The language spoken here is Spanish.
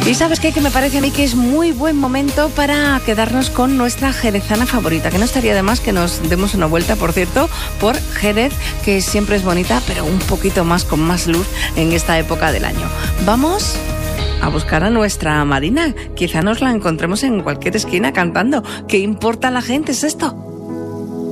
Y ¿sabes qué? Que me parece a mí que es muy buen momento para quedarnos con nuestra jerezana favorita, que no estaría de más que nos demos una vuelta, por cierto, por Jerez, que siempre es bonita, pero un poquito más, con más luz en esta época del año. Vamos a buscar a nuestra Marina. Quizá nos la encontremos en cualquier esquina cantando. ¿Qué importa a la gente? ¿Es esto?